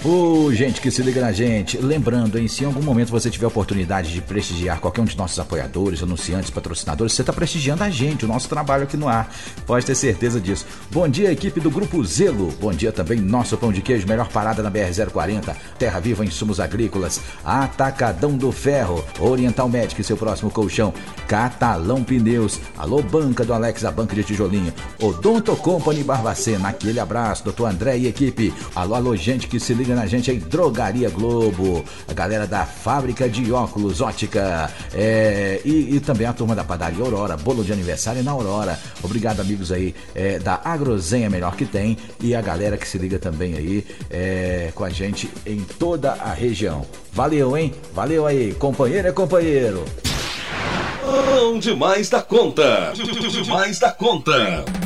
Gente que se liga na gente, lembrando, se em algum momento você tiver a oportunidade de prestigiar qualquer um de nossos apoiadores, anunciantes, patrocinadores, você está prestigiando a gente, o nosso trabalho aqui no ar, pode ter certeza disso. Bom dia, equipe do Grupo Zelo, bom dia também, nosso pão de queijo, melhor parada na BR-040, Terra Viva Insumos Agrícolas, Atacadão do Ferro, Oriental Medic, seu próximo colchão, Catalão Pneus, alô banca do Alex, a banca de tijolinho, Odonto Company Barbacena, aquele abraço, doutor André e equipe, alô gente que se liga na gente aí, Drogaria Globo, a galera da fábrica de óculos Ótica, e também a turma da padaria Aurora, bolo de aniversário na Aurora. Obrigado, amigos aí da Agrozenha, melhor que tem, e a galera que se liga também aí com a gente em toda a região. Valeu, hein? Valeu aí, companheiro é companheiro. Bom demais da conta. Demais da conta.